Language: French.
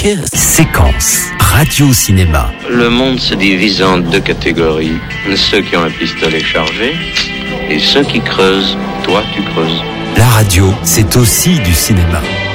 kiss. Séquence radio-cinéma. Le monde se divise en deux catégories. Ceux qui ont un pistolet chargé et ceux qui creusent. Toi, tu creuses. La radio, c'est aussi du cinéma.